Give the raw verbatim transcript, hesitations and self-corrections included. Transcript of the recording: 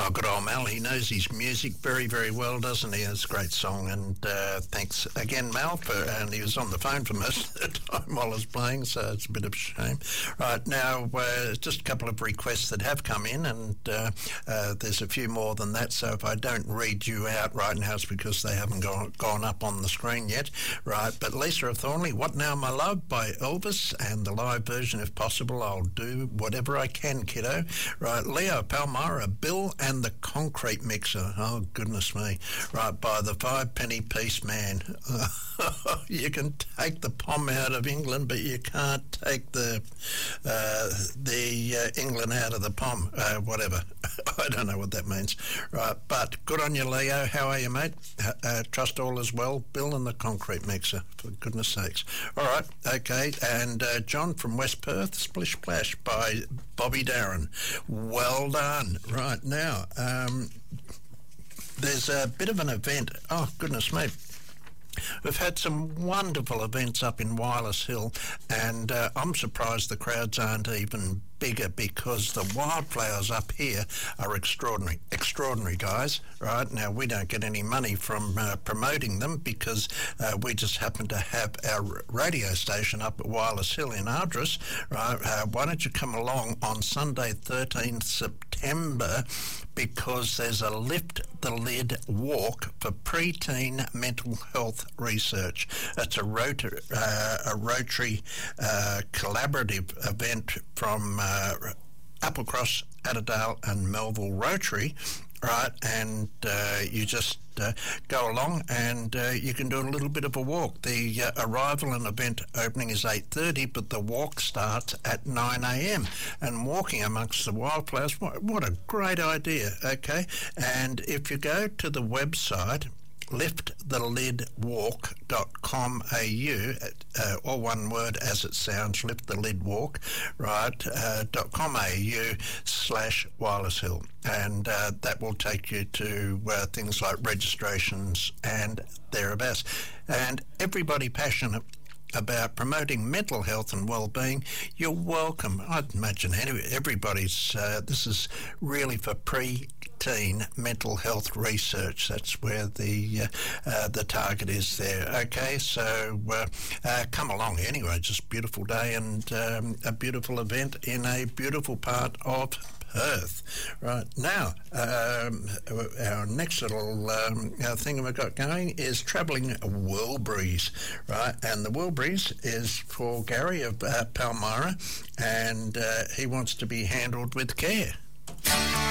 Oh, good old Mel. He knows his music very, very well, doesn't he? It's a great song. And uh, thanks again, Mel. For, and he was on the phone for most of the time while I was playing, so it's a bit of a shame. Right, now, uh, just a couple of requests that have come in, and uh, uh, there's a few more than that. So if I don't read you out right now, it's because they haven't gone, gone up on the screen yet. Right, but Lisa of Thornley, What Now, My Love by Elvis, and the live version, if possible. I'll do whatever I can, kiddo. Right, Leo Palmyra, Bill and the Concrete Mixer. Oh, goodness me. Right, by the Five Penny Piece Man. You can take the P O M out of England, but you can't take the uh, the uh, England out of the P O M. Uh, whatever. I don't know what that means. Right, but good on you, Leo. How are you, mate? Uh, trust all is well. Bill and the Concrete Mixer, for goodness sakes. All right, okay. And uh, John from West Perth, Splish Splash by Bobby Darin. Well done. Right, now, um, there's a bit of an event. Oh, goodness me. We've had some wonderful events up in Wireless Hill, and uh, I'm surprised the crowds aren't even bigger, because the wildflowers up here are extraordinary. Extraordinary, guys. Right, now we don't get any money from uh, promoting them, because uh, we just happen to have our radio station up at Wireless Hill in Ardres. Right, uh, why don't you come along on Sunday thirteenth September, because there's a Lift the Lid walk for preteen mental health research. It's a, rota- uh, a Rotary uh, collaborative event from uh, Applecross, Atterdale and Melville Rotary, right, and uh, you just uh, go along and uh, you can do a little bit of a walk. The uh, arrival and event opening is eight thirty, but the walk starts at nine a.m. and walking amongst the wildflowers, what, what a great idea, okay? And if you go to the website lift the lid walk dot com dot a u, uh, all one word as it sounds, lift the lid walk, right, uh, .com.au slash Wireless Hill. And uh, that will take you to uh, things like registrations and thereabouts. And everybody passionate about promoting mental health and well-being, you're welcome. I'd imagine anyway, everybody's, uh, this is really for pre-teen mental health research. That's where the uh, uh, the target is there. Okay, so uh, uh, come along anyway. Just a beautiful day and um, a beautiful event in a beautiful part of Perth. Right, now, um, our next little um, our thing we've got going is travelling Wilburys, right? And the Wilburys is for Gary of uh, Palmyra, and uh, he wants to be handled with care.